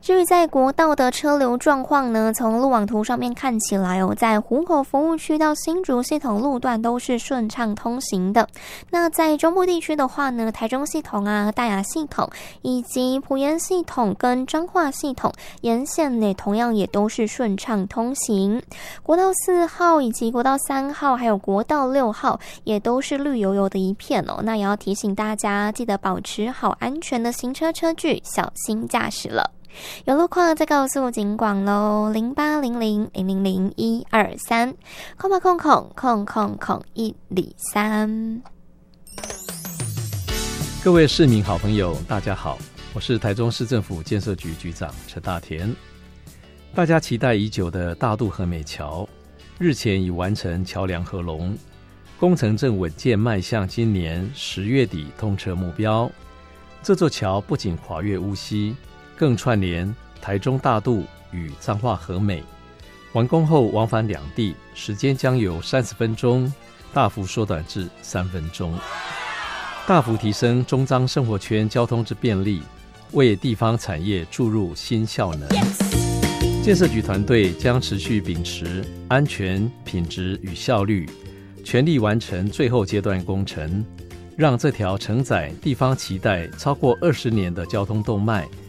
至于在国道的车流状况呢，从路网图上面看起来在湖口服务区到新竹系统路段都是顺畅通行的。那在中部地区的话呢，台中系统啊、大雅系统以及埔盐系统跟彰化系统沿线呢，同样也都是顺畅通行。国道4号以及国道3号还有国道6号也都是绿油油的一片那也要提醒大家记得保持好安全的行车车距，小心驾驶了。有路况再告诉警广咯，0800000123，空吧空空空空空103。 各位市民好朋友大家好，我是台中市政府建设局局长陈大田。大家期待已久的大渡和美桥日前已完成桥梁合龙，工程正稳健迈向今年10月底通车目标。这座桥不仅跨越乌溪，更串联台中大渡与彰化和美，完工后往返两地时间将由30分钟大幅缩短至3分钟，大幅提升中彰生活圈交通之便利，为地方产业注入新效能。建设局团队将持续秉持安全、品质与效率，全力完成最后阶段工程，让这条承载地方期待超过20年的交通动脉